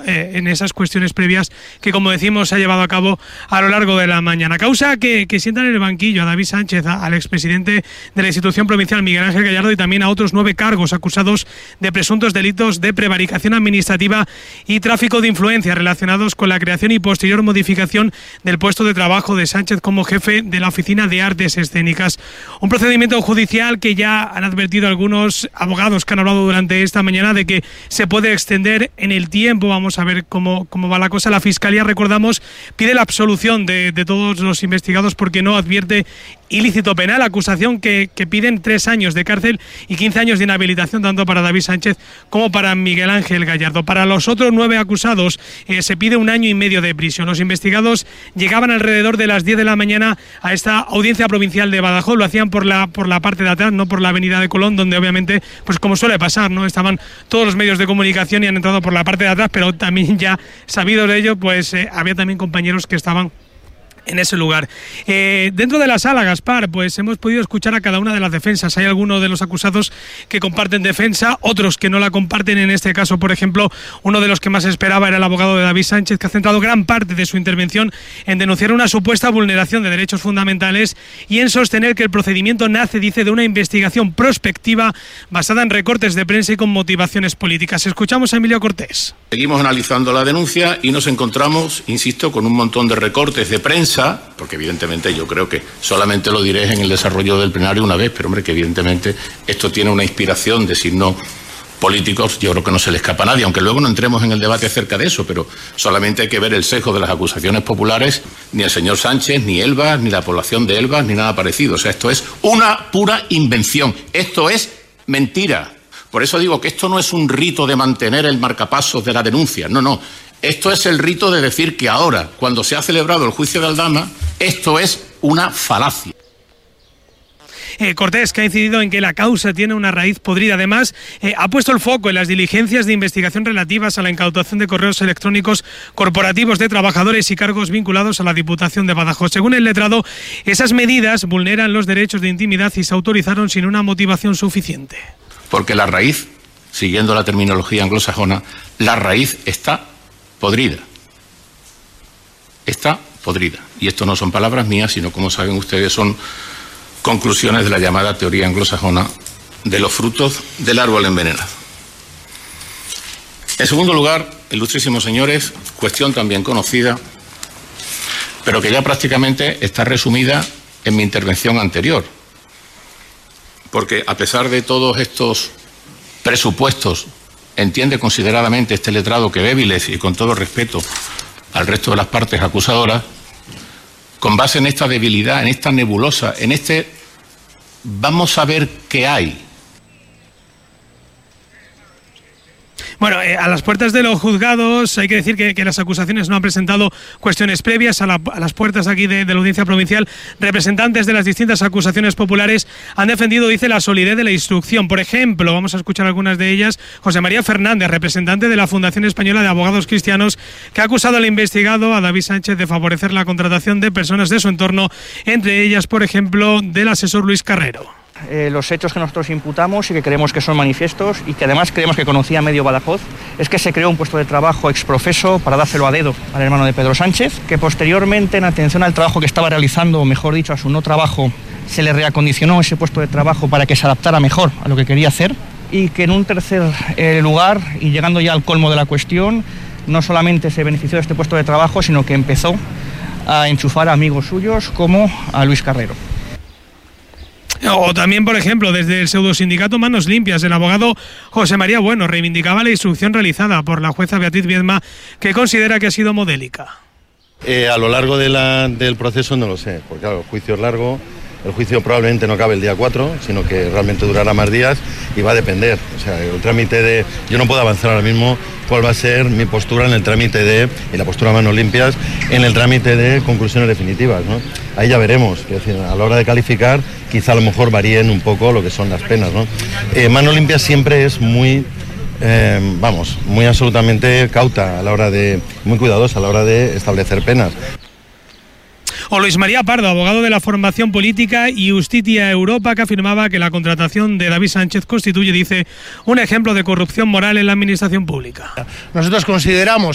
en esas cuestiones previas que, como decimos, se ha llevado a cabo a lo largo de la mañana. Causa que sientan en el banquillo a David Sánchez, al expresidente de la institución provincial Miguel Ángel Gallardo, y también a otros 9 cargos acusados de presuntos delitos de prevaricación administrativa y tráfico de influencia relacionados con la creación y posterior modificación del puesto de trabajo de Sánchez como jefe de la Oficina de Artes Escénicas. Un procedimiento judicial que ya han advertido algunos abogados que han hablado durante esta mañana de que se puede extender en el tiempo. Vamos a ver cómo va la cosa. La Fiscalía, recordamos, pide la absolución de todos los investigados porque no advierte ilícito penal, acusación que piden 3 años de cárcel y 15 años de inhabilitación tanto para David Sánchez como para Miguel Ángel Gallardo. Para los otros 9 acusados se pide 1 año y medio de prisión. Los investigados llegaban alrededor de las 10 de la mañana a esta audiencia provincial de Badajoz. Lo hacían por la parte de atrás, no por la avenida de Colón, donde obviamente, pues como suele pasar, ¿no?, estaban todos los medios de comunicación y han entrado por la parte de atrás, pero también ya sabido de ello, pues había también compañeros que estaban en ese lugar. Dentro de la sala, Gaspar, pues hemos podido escuchar a cada una de las defensas. Hay algunos de los acusados que comparten defensa, otros que no la comparten. En este caso, por ejemplo, uno de los que más esperaba era el abogado de David Sánchez, que ha centrado gran parte de su intervención en denunciar una supuesta vulneración de derechos fundamentales y en sostener que el procedimiento nace, dice, de una investigación prospectiva basada en recortes de prensa y con motivaciones políticas. Escuchamos a Emilio Cortés. Seguimos analizando la denuncia y nos encontramos, insisto, con un montón de recortes de prensa, porque evidentemente yo creo que solamente lo diré en el desarrollo del plenario una vez, pero hombre, que evidentemente esto tiene una inspiración de signos políticos, yo creo que no se le escapa a nadie, aunque luego no entremos en el debate acerca de eso, pero solamente hay que ver el sesgo de las acusaciones populares. Ni el señor Sánchez, ni Elbas, ni la población de Elbas, ni nada parecido. O sea, esto es una pura invención, esto es mentira. Por eso digo que esto no es un rito de mantener el marcapasos de la denuncia, no. Esto es el rito de decir que ahora, cuando se ha celebrado el juicio de Aldama, esto es una falacia. Cortés, que ha incidido en que la causa tiene una raíz podrida. Además, ha puesto el foco en las diligencias de investigación relativas a la incautación de correos electrónicos corporativos de trabajadores y cargos vinculados a la Diputación de Badajoz. Según el letrado, esas medidas vulneran los derechos de intimidad y se autorizaron sin una motivación suficiente. Porque la raíz, siguiendo la terminología anglosajona, la raíz está podrida. Está podrida. Y esto no son palabras mías, sino, como saben ustedes, son conclusiones de la llamada teoría anglosajona de los frutos del árbol envenenado. En segundo lugar, ilustrísimos señores, cuestión también conocida, pero que ya prácticamente está resumida en mi intervención anterior. Porque a pesar de todos estos presupuestos, entiende consideradamente este letrado que débiles, y con todo respeto al resto de las partes acusadoras, con base en esta debilidad, en esta nebulosa, en este vamos a ver qué hay. Bueno, a las puertas de los juzgados hay que decir que las acusaciones no han presentado cuestiones previas. A las puertas aquí de la audiencia provincial, representantes de las distintas acusaciones populares han defendido, dice, la solidez de la instrucción. Por ejemplo, vamos a escuchar algunas de ellas. José María Fernández, representante de la Fundación Española de Abogados Cristianos, que ha acusado al investigado, a David Sánchez, de favorecer la contratación de personas de su entorno, entre ellas, por ejemplo, del asesor Luis Carrero. Los hechos que nosotros imputamos y que creemos que son manifiestos y que además creemos que conocía medio Badajoz es que se creó un puesto de trabajo exprofeso para dárselo a dedo al hermano de Pedro Sánchez, que posteriormente, en atención al trabajo que estaba realizando, o mejor dicho, a su no trabajo, se le reacondicionó ese puesto de trabajo para que se adaptara mejor a lo que quería hacer, y que en un tercer lugar, y llegando ya al colmo de la cuestión, no solamente se benefició de este puesto de trabajo, sino que empezó a enchufar a amigos suyos como a Luis Carrero. O también, por ejemplo, desde el pseudosindicato Manos Limpias, el abogado José María Bueno reivindicaba la instrucción realizada por la jueza Beatriz Viedma, que considera que ha sido modélica. A lo largo del proceso no lo sé, porque claro, el juicio es largo, el juicio probablemente no acabe el día 4, sino que realmente durará más días y va a depender. O sea, el trámite de... Yo no puedo avanzar ahora mismo cuál va a ser mi postura en el trámite de... y la postura Manos Limpias en el trámite de conclusiones definitivas, ¿no? Ahí ya veremos, es decir, a la hora de calificar quizá a lo mejor varíen un poco lo que son las penas, ¿no? Manos Limpias siempre es muy... muy absolutamente cauta a la hora de... muy cuidadosa a la hora de establecer penas. O Luis María Pardo, abogado de la formación política y Justitia Europa, que afirmaba que la contratación de David Sánchez constituye, dice, un ejemplo de corrupción moral en la administración pública. Nosotros consideramos